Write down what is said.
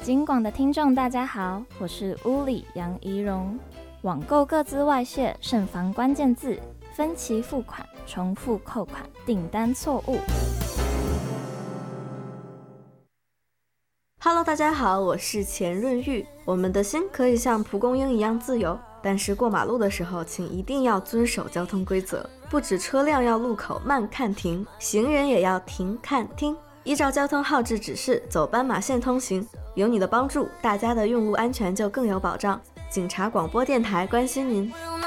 金广的听众大家好，我是屋里杨怡蓉。网购个资外泄，慎防关键字，分期付款、重复扣款、订单错误。 Hello， 大家好，我是钱润玉。我们的心可以像蒲公英一样自由，但是过马路的时候，请一定要遵守交通规则。不止车辆要路口慢看停，行人也要停看听，依照交通号志指示走斑马线通行。有你的帮助，大家的用路安全就更有保障。警察广播电台关心您。